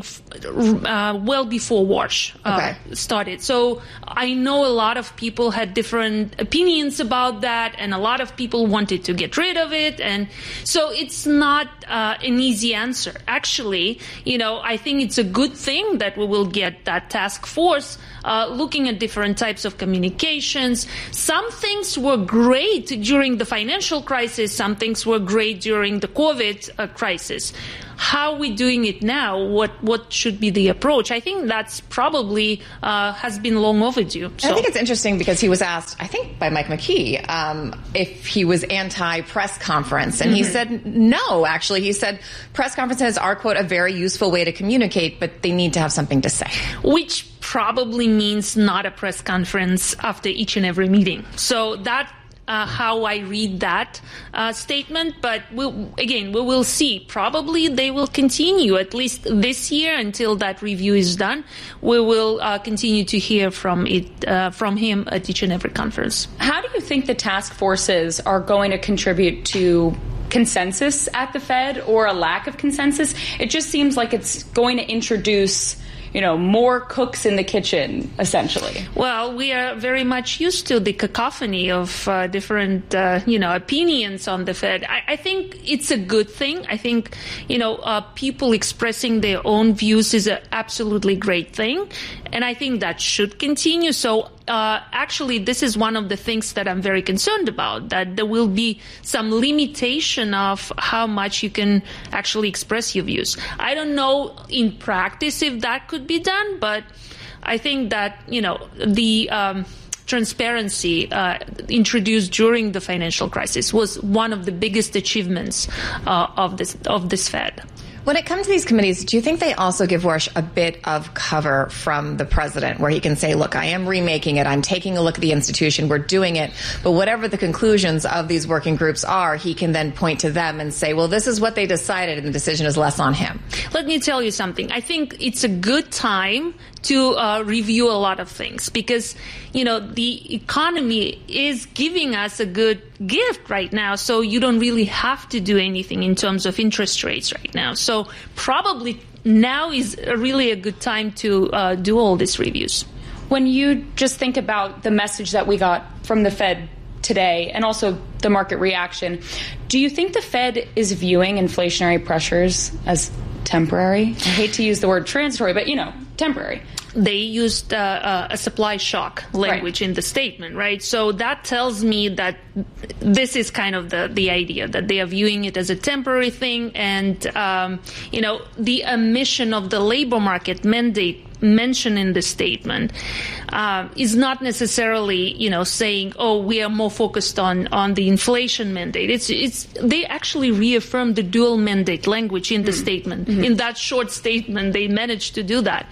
uh, well before Warsh uh, Okay. started. So I know a lot of people had different opinions about that, and a lot of people wanted to get rid of it. And so it's not uh, an easy answer. Actually, you know, I think it's a good thing that we will get that task force uh, looking at different types of communications. Some things were great during the financial crisis. Some things were great during the COVID uh, crisis. How are we doing it now? What what should be the approach? I think that's probably uh, has been long overdue. So. I think it's interesting because he was asked, I think by Mike McKee, um, if he was anti-press conference. And mm-hmm. he said no, actually. He said press conferences are, quote, a very useful way to communicate, but they need to have something to say. Which probably means not a press conference after each and every meeting. So that Uh, how I read that uh, statement, but we'll, again, we will see. Probably they will continue, at least this year, until that review is done. We will uh, continue to hear from it uh, from him at each and every conference. How do you think the task forces are going to contribute to consensus at the Fed, or a lack of consensus? It just seems like it's going to introduce, you know, more cooks in the kitchen, essentially. Well, we are very much used to the cacophony of uh, different, uh, you know, opinions on the Fed. I, I think it's a good thing. I think, you know, uh, people expressing their own views is an absolutely great thing. And I think that should continue. So uh, actually, this is one of the things that I'm very concerned about, that there will be some limitation of how much you can actually express your views. I don't know in practice if that could be done, but I think that, you know, the um, transparency uh, introduced during the financial crisis was one of the biggest achievements uh, of this of this Fed. When it comes to these committees, do you think they also give Warsh a bit of cover from the president, where he can say, look, I am remaking it, I'm taking a look at the institution, we're doing it, but whatever the conclusions of these working groups are, he can then point to them and say, well, this is what they decided, and the decision is less on him? Let me tell you something. I think it's a good time to uh, review a lot of things, because, you know, the economy is giving us a good gift right now, so you don't really have to do anything in terms of interest rates right now. So probably now is really a good time to uh, do all these reviews. When you just think about the message that we got from the Fed today, and also the market reaction, do you think the Fed is viewing inflationary pressures as temporary? I hate to use the word transitory, but, you know, temporary. They used uh, a supply shock language right. in the statement, right? So that tells me that this is kind of the, the idea, that they are viewing it as a temporary thing. And, um, you know, the omission of the labor market mandate mentioned in the statement uh, is not necessarily, you know, saying, oh, we are more focused on, on the inflation mandate. It's, it's, they actually reaffirmed the dual mandate language in the mm-hmm. statement. Mm-hmm. In that short statement, they managed to do that.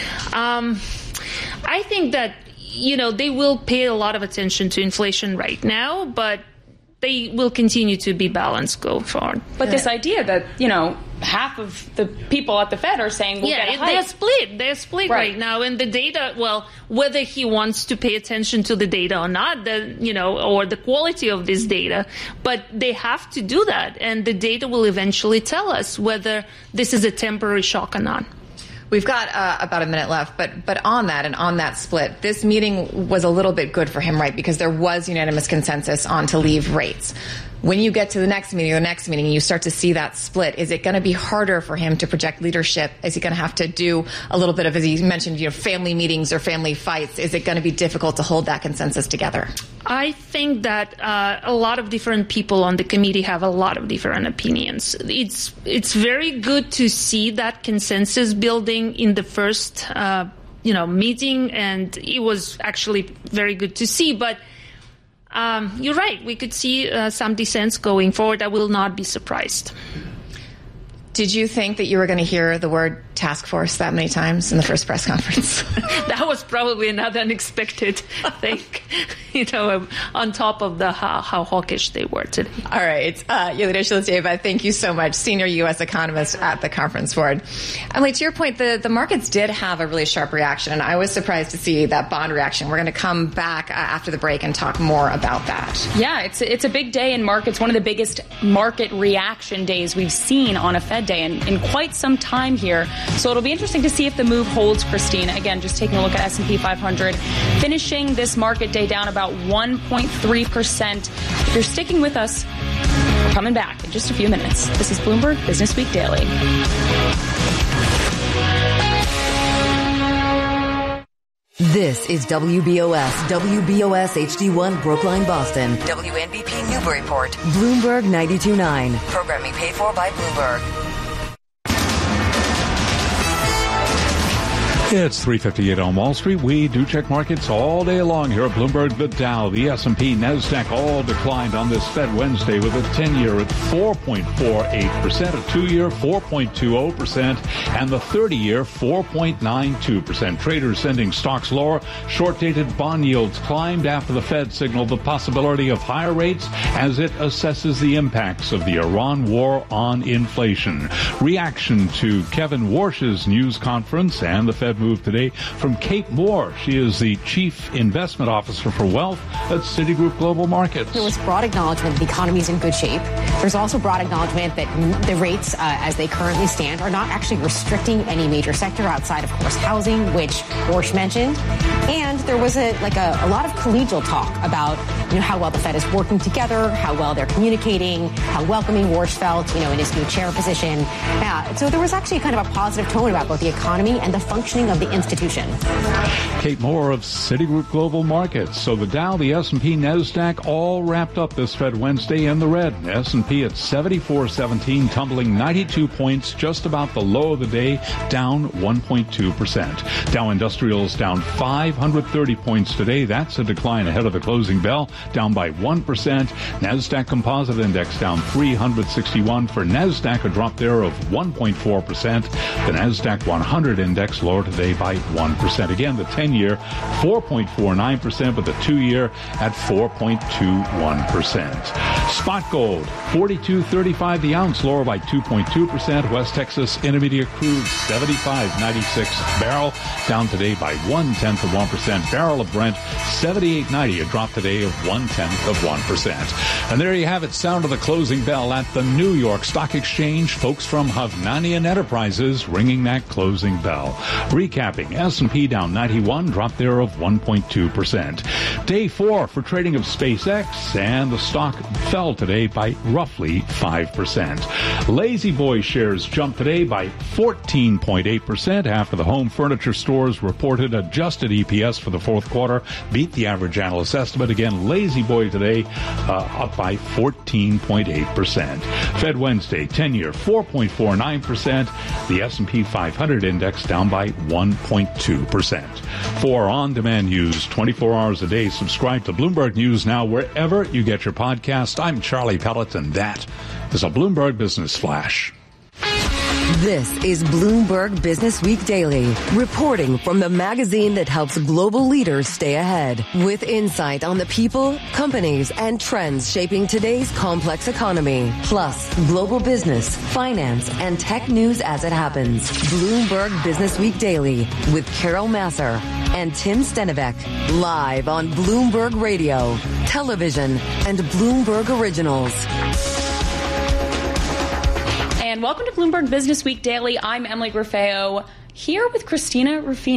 Um, I think that, you know, they will pay a lot of attention to inflation right now, but they will continue to be balanced go forward. But yeah. this idea that, you know, half of the people at the Fed are saying we'll yeah, get a hike. they're split. They're split right. right now. And the data, well, whether he wants to pay attention to the data or not, the, you know, or the quality of this data, but they have to do that. And the data will eventually tell us whether this is a temporary shock or not. We've got uh, about a minute left, but but on that and on that split, this meeting was a little bit good for him, right? Because there was unanimous consensus on to leave rates. When you get to the next meeting or the next meeting and you start to see that split, is it going to be harder for him to project leadership? Is he going to have to do a little bit of, as he mentioned, you know, family meetings or family fights? Is it going to be difficult to hold that consensus together? I think that uh, a lot of different people on the committee have a lot of different opinions. It's it's very good to see that consensus building in the first uh, you know meeting, and it was actually very good to see. But um, you're right, we could see uh, some dissents going forward. I will not be surprised. Did you think that you were going to hear the word task force that many times in the first press conference? That was probably not unexpected thing, you know, on top of the how, how hawkish they were today. All right. Uh, Yelena Shalisteva, thank you so much, senior U S economist at the Conference Board. Emily, to your point, the, the markets did have a really sharp reaction, and I was surprised to see that bond reaction. We're going to come back uh, after the break and talk more about that. Yeah, it's, it's a big day in markets, one of the biggest market reaction days we've seen on a Fed day in, in quite some time here. So it'll be interesting to see if the move holds, Christine. Again, just taking a look at S and P five hundred, finishing this market day down about one point three percent. If you're sticking with us, we're coming back in just a few minutes. This is Bloomberg Business Week Daily. This is W B O S, W B O S H D one Brookline, Boston, W N B P Newburyport, Bloomberg ninety-two point nine. Programming paid for by Bloomberg. It's three fifty-eight on Wall Street. We do check markets all day long here at Bloomberg. The Dow, the S and P, NASDAQ all declined on this Fed Wednesday, with a ten-year at four point four eight percent, a two-year four point two zero percent, and the thirty-year four point nine two percent. Traders sending stocks lower. Short-dated bond yields climbed after the Fed signaled the possibility of higher rates as it assesses the impacts of the Iran war on inflation. Reaction to Kevin Warsh's news conference and the Fed move today from Kate Moore. She is the Chief Investment Officer for Wealth at Citigroup Global Markets. There was broad acknowledgement that the economy is in good shape. There's also broad acknowledgement that the rates, uh, as they currently stand, are not actually restricting any major sector outside, of course, housing, which Warsh mentioned. And there was a like a, a lot of collegial talk about you know how well the Fed is working together, how well they're communicating, how welcoming Warsh felt, you know, in his new chair position. Uh, so there was actually kind of a positive tone about both the economy and the functioning of the institution. Kate Moore of Citigroup Global Markets. So the Dow, the S and P, NASDAQ all wrapped up this Fed Wednesday in the red. S and P at seventy-four seventeen, tumbling ninety-two points, just about the low of the day, down one point two percent. Dow Industrials down five hundred thirty points today. That's a decline ahead of the closing bell, down by one percent. NASDAQ Composite Index down three hundred sixty-one. For NASDAQ, a drop there of one point four percent. The NASDAQ one hundred Index lower today by one percent. Again, the ten-year four point four nine percent, but the two-year at four point two one percent. Spot gold forty-two thirty-five the ounce, lower by two point two percent. West Texas Intermediate crude seventy-five ninety-six barrel, down today by one-tenth of one percent. Barrel of Brent seventy-eight ninety, a drop today of one-tenth of one percent. And there you have it, sound of the closing bell at the New York Stock Exchange. Folks from Hovnanian Enterprises ringing that closing bell. Recapping, S and P down ninety-one, drop there of one point two percent. Day four for trading of SpaceX, and the stock fell today by roughly five percent. Lazy Boy shares jumped today by fourteen point eight percent after the home furniture stores reported adjusted E P S for the fourth quarter beat the average analyst estimate. Again, Lazy Boy today uh, up by fourteen point eight percent. Fed Wednesday, ten-year four point four nine percent. The S and P five hundred index down by one point two percent. For on-demand news twenty-four hours a day, subscribe to Bloomberg News Now wherever you get your podcast. I'm Charlie Pellet, and that is a Bloomberg Business Flash. This is Bloomberg Business Week Daily, reporting from the magazine that helps global leaders stay ahead, with insight on the people, companies, and trends shaping today's complex economy, plus global business, finance, and tech news as it happens. Bloomberg Business Week Daily with Carol Massar and Tim Stenivek, live on Bloomberg Radio, television, and Bloomberg Originals. And welcome to Bloomberg Business Week Daily. I'm Emily Griffeo, here with Christina Ruffini.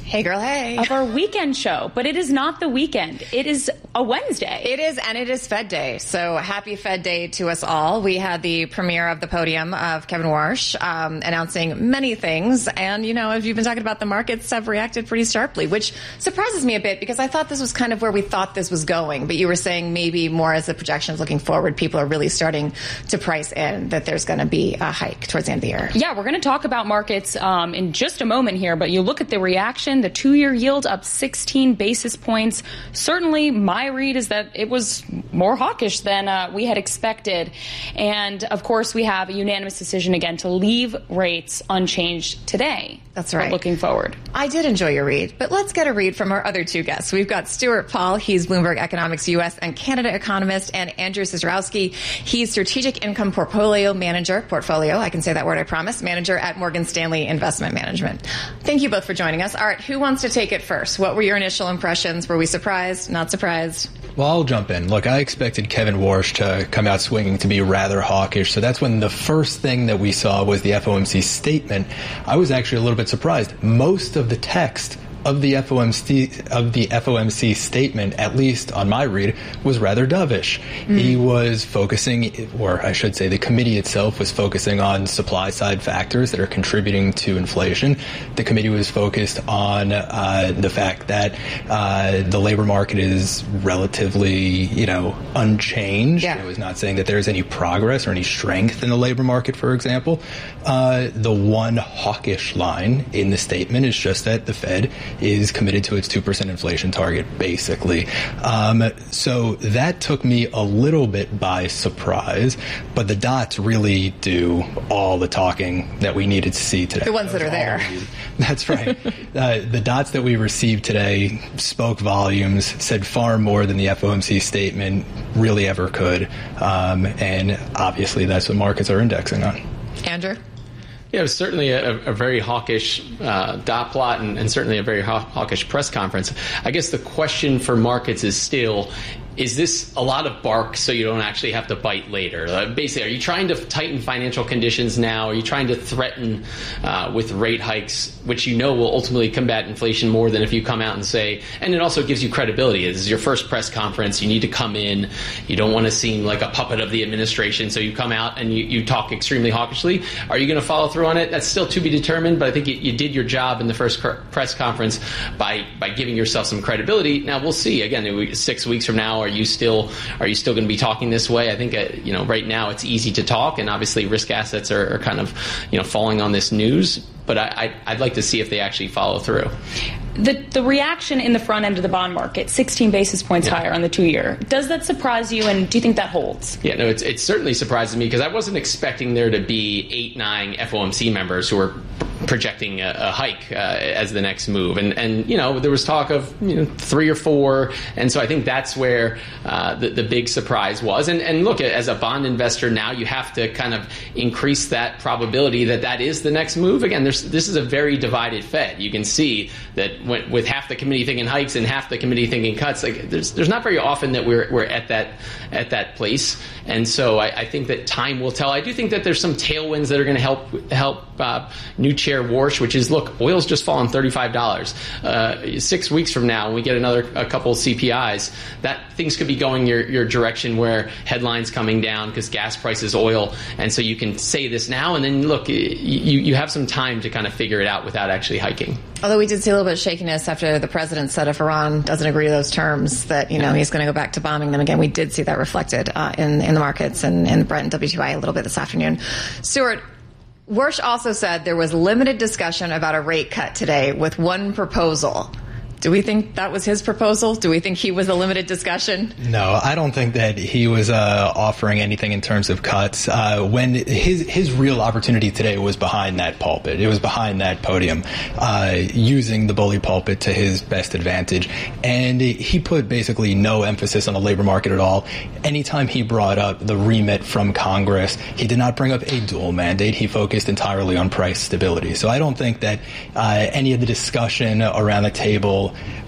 Hey, girl, hey. Of our weekend show. But it is not the weekend. It is a Wednesday. It is, and it is Fed Day. So happy Fed Day to us all. We had the premiere of the podium of Kevin Warsh um, announcing many things. And, you know, as you've been talking about, the markets have reacted pretty sharply, which surprises me a bit because I thought this was kind of where we thought this was going. But you were saying maybe more as the projections looking forward, people are really starting to price in that there's going to be a hike towards the end of the year. Yeah, we're going to talk about markets um, in just a moment here. But you look at the reaction, the two-year yield up sixteen basis points. Certainly, my read is that it was more hawkish than uh, we had expected. And, of course, we have a unanimous decision again to leave rates unchanged today. That's right. Looking forward. I did enjoy your read, but let's get a read from our other two guests. We've got Stuart Paul. He's Bloomberg Economics U S and Canada economist, and Andrew Cicurowski. He's Strategic Income Portfolio Manager, portfolio, I can say that word, I promise, manager at Morgan Stanley Investment Management. Thank you both for joining us. All right, who wants to take it first? What were your initial impressions? Were we surprised? Not surprised? Well, I'll jump in. Look, I expected Kevin Warsh to come out swinging to be rather hawkish. So that's when the first thing that we saw was the F O M C statement. I was actually a little bit surprised. Most of the text of the F O M C of the F O M C statement, at least on my read, was rather dovish. Mm. He was focusing, or I should say the committee itself was focusing on supply side factors that are contributing to inflation. The committee was focused on uh, the fact that uh, the labor market is relatively, you know, unchanged. Yeah. It was not saying that there's any progress or any strength in the labor market, for example. Uh, the one hawkish line in the statement is just that the Fed is committed to its two percent inflation target, basically. Um, so that took me a little bit by surprise, but the dots really do all the talking that we needed to see today. The ones that are there. That's right. uh, the dots that we received today spoke volumes, said far more than the F O M C statement really ever could. Um, and obviously that's what markets are indexing on. Andrew? Yeah, it was certainly a, a very hawkish uh, dot plot and, and certainly a very haw- hawkish press conference. I guess the question for markets is still, is this a lot of bark so you don't actually have to bite later? Uh, basically, are you trying to tighten financial conditions now? Are you trying to threaten uh, with rate hikes, which you know will ultimately combat inflation more than if you come out and say, and it also gives you credibility. This is your first press conference. You need to come in. You don't want to seem like a puppet of the administration. So you come out and you, you talk extremely hawkishly. Are you going to follow through on it? That's still to be determined. But I think you, you did your job in the first cr- press conference by, by giving yourself some credibility. Now, we'll see. Again, six weeks from now, Are you still are you still going to be talking this way? I think uh, you know right now it's easy to talk, and obviously risk assets are, are kind of you know falling on this news. But I, I, I'd like to see if they actually follow through. The the reaction in the front end of the bond market, sixteen basis points yeah. higher on the two-year. Does that surprise you, and do you think that holds? Yeah, no, it's it certainly surprises me because I wasn't expecting there to be eight, nine F O M C members who are projecting a, a hike uh, as the next move. And, and, you know, there was talk of, you know, three or four. And so I think that's where uh, the, the big surprise was. And, and look, as a bond investor now, you have to kind of increase that probability that that is the next move. Again, there's, this is a very divided Fed. You can see that when, with half the committee thinking hikes and half the committee thinking cuts, like there's there's not very often that we're we're at that at that place. And so I, I think that time will tell. I do think that there's some tailwinds that are going to help help uh, new chair Warsh, which is, look, oil's just fallen thirty-five dollars. Uh, six weeks from now, when we get another a couple C P Is, that things could be going your, your direction where headlines coming down because gas prices, oil. And so you can say this now, and then, look, you, you have some time to kind of figure it out without actually hiking. Although we did see a little bit of shakiness after the president said if Iran doesn't agree to those terms, that, you know, he's going to go back to bombing them again. We did see that reflected uh, in, in the markets and in Brent and W T I a little bit this afternoon. Stuart, Warsh also said there was limited discussion about a rate cut today with one proposal. Do we think that was his proposal? Do we think he was a limited discussion? No, I don't think that he was uh, offering anything in terms of cuts. Uh, when his his real opportunity today was behind that pulpit. It was behind that podium, uh, using the bully pulpit to his best advantage. And he put basically no emphasis on the labor market at all. Anytime he brought up the remit from Congress, he did not bring up a dual mandate. He focused entirely on price stability. So I don't think that uh, any of the discussion around the table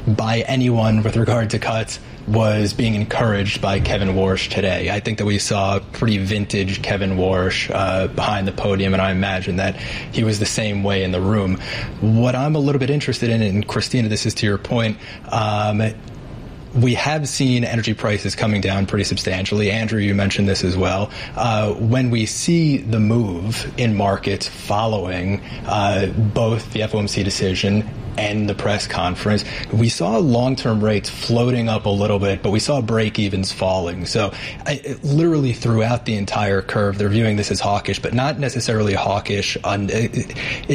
by anyone with regard to cuts was being encouraged by Kevin Warsh today. I think that we saw pretty vintage Kevin Warsh uh, behind the podium, and I imagine that he was the same way in the room. What I'm a little bit interested in, and Christina, this is to your point, um, we have seen energy prices coming down pretty substantially. Andrew, you mentioned this as well. Uh, when we see the move in markets following uh, both the F O M C decision and the press conference, we saw long-term rates floating up a little bit, but we saw break-evens falling. So I, literally throughout the entire curve, they're viewing this as hawkish, but not necessarily hawkish. On, it,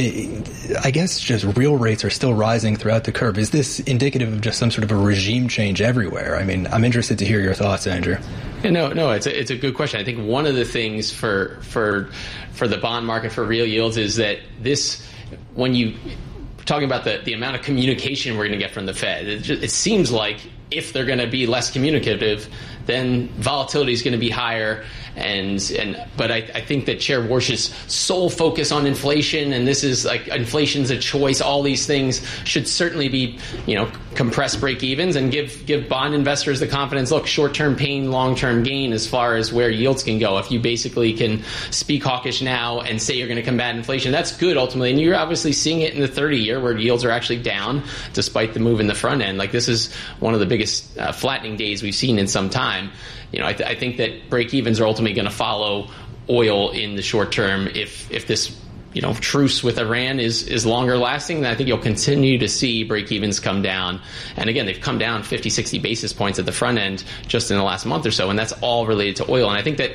it, I guess just real rates are still rising throughout the curve. Is this indicative of just some sort of a regime change everywhere? I mean, I'm interested to hear your thoughts, Andrew. Yeah, no, no, it's a, it's a good question. I think one of the things for for for the bond market, for real yields, is that this, when you talking about the, the amount of communication we're going to get from the Fed, it, just, it seems like if they're going to be less communicative, then volatility is going to be higher. And and but I, I think that Chair Warsh's sole focus on inflation, and this is like inflation's a choice, all these things should certainly be, you know, compress break evens and give give bond investors the confidence, look, short-term pain, long-term gain as far as where yields can go. If you basically can speak hawkish now and say you're going to combat inflation, that's good ultimately. And you're obviously seeing it in the thirty-year where yields are actually down despite the move in the front end. Like, this is one of the biggest uh, flattening days we've seen in some time. You know, I, th- I think that break-evens are ultimately going to follow oil in the short term. If if this, you know, truce with Iran is is longer lasting, then I think you'll continue to see break-evens come down. And again, they've come down fifty, sixty basis points at the front end just in the last month or so, and that's all related to oil. And I think that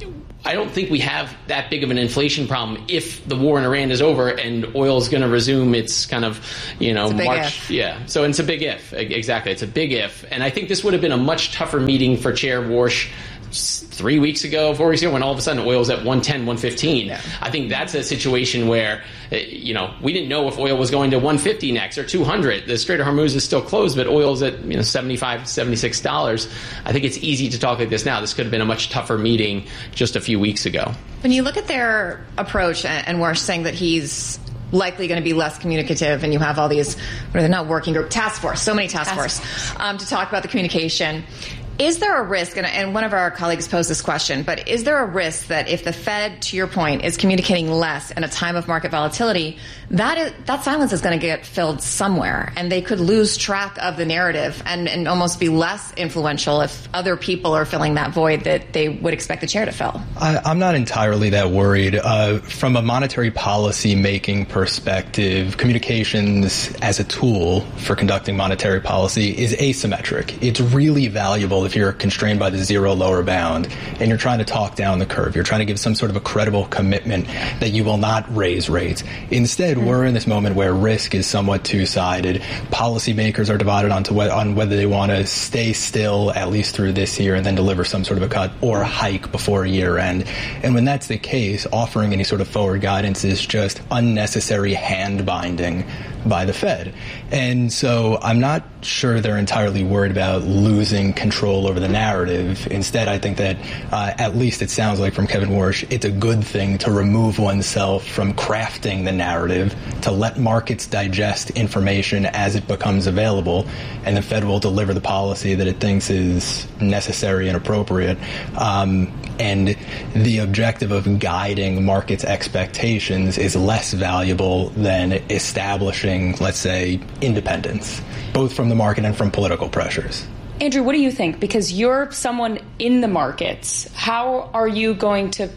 I don't think we have that big of an inflation problem if the war in Iran is over and oil is going to resume its kind of, you know, march. If. Yeah. So it's a big if. Exactly. It's a big if. And I think this would have been a much tougher meeting for Chair Warsh three weeks ago, four weeks ago, when all of a sudden oil was at one ten, one fifteen. Yeah. I think that's a situation where, you know, we didn't know if oil was going to one fifty next or two hundred. The Strait of Hormuz is still closed, but oil's at, you know, seventy-five, seventy-six dollars. I think it's easy to talk like this now. This could have been a much tougher meeting just a few weeks ago. When you look at their approach, and Warsh saying that he's likely going to be less communicative, and you have all these, what are they, not working group, task force, so many task, task force, force. Um, to talk about the communication. Is there a risk, and, and one of our colleagues posed this question, but is there a risk that if the Fed, to your point, is communicating less in a time of market volatility, that is, that silence is going to get filled somewhere, and they could lose track of the narrative and, and almost be less influential if other people are filling that void that they would expect the chair to fill? I, I'm not entirely that worried. Uh, from a monetary policy making perspective, communications as a tool for conducting monetary policy is asymmetric. It's really valuable if you're constrained by the zero lower bound and you're trying to talk down the curve. You're trying to give some sort of a credible commitment that you will not raise rates. Instead, mm-hmm. we're in this moment where risk is somewhat two-sided. Policymakers are divided onto wh- on whether they want to stay still at least through this year and then deliver some sort of a cut or hike before year end. And when that's the case, offering any sort of forward guidance is just unnecessary hand binding by the Fed. And so I'm not sure they're entirely worried about losing control over the narrative. Instead, I think that uh, at least it sounds like from Kevin Warsh, it's a good thing to remove oneself from crafting the narrative, to let markets digest information as it becomes available, and the Fed will deliver the policy that it thinks is necessary and appropriate. Um, and the objective of guiding markets' expectations is less valuable than establishing, let's say, independence, both from the market and from political pressures. Andrew, what do you think? Because you're someone in the markets. How are you going to,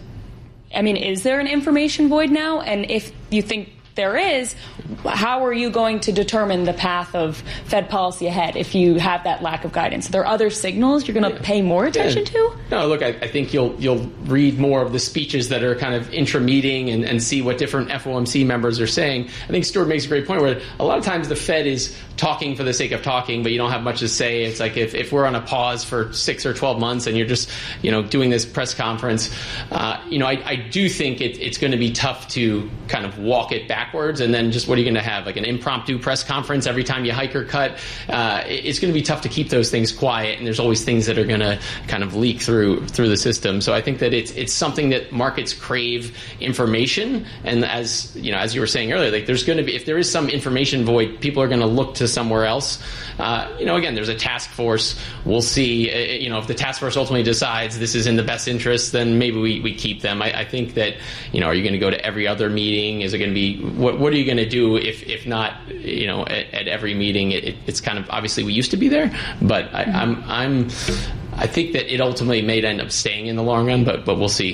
I mean, is there an information void now? And if you think there is, how are you going to determine the path of Fed policy ahead if you have that lack of guidance? Are there other signals you're going to yeah. pay more attention yeah. to? No, look, I, I think you'll you'll read more of the speeches that are kind of intra-meeting and, and see what different F O M C members are saying. I think Stuart makes a great point where a lot of times the Fed is talking for the sake of talking, but you don't have much to say. It's like if, if we're on a pause for six or twelve months and you're just, you know, doing this press conference, uh, you know, I, I do think it, it's going to be tough to kind of walk it back backwards, and then just what are you going to have, like an impromptu press conference every time you hike or cut? Uh, it's going to be tough to keep those things quiet, and there's always things that are going to kind of leak through through the system. So I think that it's it's something that markets crave information, and as you know, as you were saying earlier, like there's going to be, if there is some information void, people are going to look to somewhere else. Uh, you know, again, there's a task force. We'll see. Uh, you know, if the task force ultimately decides this is in the best interest, then maybe we, we keep them. I, I think that, you know, are you going to go to every other meeting? Is it going to be, what what are you going to do if if not, you know, at, at every meeting? It, it's kind of, obviously we used to be there, but I, I'm I'm I think that it ultimately may end up staying in the long run, but but we'll see.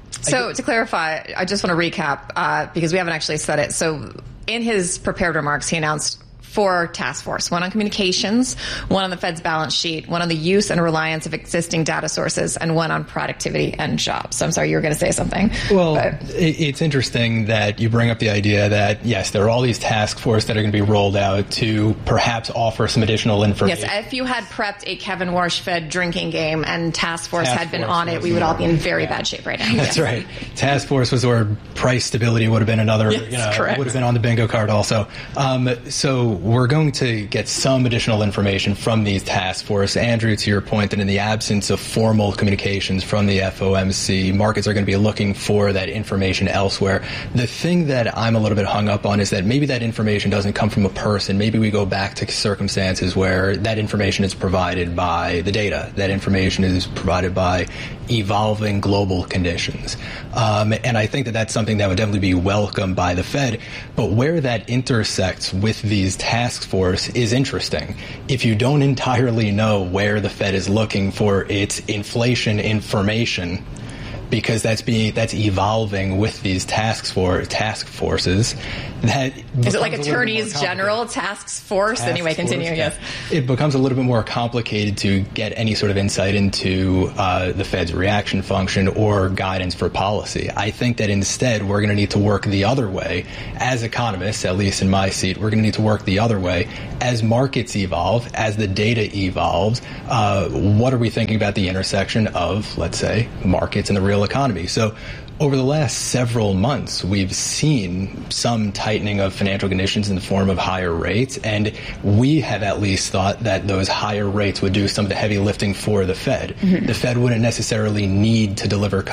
So to clarify, I just want to recap uh, because we haven't actually said it. So in his prepared remarks, he announced four task force, one on communications, one on the Fed's balance sheet, one on the use and reliance of existing data sources, and one on productivity and jobs. So I'm sorry, you were going to say something. Well, but it's interesting that you bring up the idea that, yes, there are all these task force that are going to be rolled out to perhaps offer some additional information. Yes, if you had prepped a Kevin Warsh Fed drinking game and task force task had been force on it, we would all be in very yeah. bad shape right now. That's yes. right. Task force was where price stability would have been another, yes, you know, correct. would have been on the bingo card also. Um, so we're going to get some additional information from these task force. Andrew, to your point that in the absence of formal communications from the F O M C, markets are going to be looking for that information elsewhere. The thing that I'm a little bit hung up on is that maybe that information doesn't come from a person. Maybe we go back to circumstances where that information is provided by the data. That information is provided by evolving global conditions. Um, and I think that that's something that would definitely be welcomed by the Fed. But where that intersects with these task force is interesting. If you don't entirely know where the Fed is looking for its inflation information, because that's being that's evolving with these task for task forces. That is it like attorneys general task force? Task anyway, continue. Force, yes, it becomes a little bit more complicated to get any sort of insight into uh, the Fed's reaction function or guidance for policy. I think that instead we're going to need to work the other way. As economists, at least in my seat, we're going to need to work the other way. As markets evolve, as the data evolves, uh, what are we thinking about the intersection of, let's say, markets and the real economy? So over the last several months, we've seen some tightening of financial conditions in the form of higher rates, and we have at least thought that those higher rates would do some of the heavy lifting for the Fed. Mm-hmm. The Fed wouldn't necessarily need to deliver